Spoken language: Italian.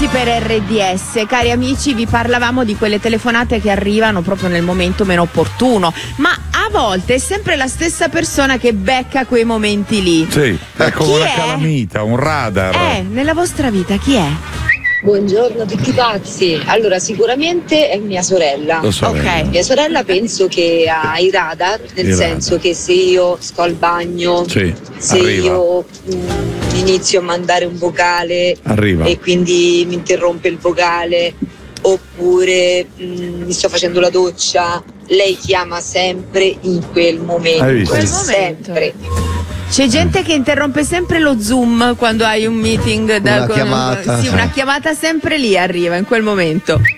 per RDS. Cari amici, vi parlavamo di quelle telefonate che arrivano proprio nel momento meno opportuno, ma a volte è sempre la stessa persona che becca quei momenti lì. Sì, è come una Chi è? calamita, un radar. Nella vostra vita chi è? Buongiorno tutti pazzi. Allora, sicuramente è mia sorella. Lo so. Ok. Mia sorella penso che ha i radar, nel I senso radar. che se io sto al bagno, Sì, se arriva. io inizio a mandare un vocale Arriva. e quindi mi interrompe il vocale, oppure mi sto facendo la doccia, lei chiama sempre in quel momento. Hai visto? Quel momento. Sempre. C'è gente che interrompe sempre lo Zoom quando hai un meeting Una chiamata. Sì, una chiamata sempre lì arriva in quel momento.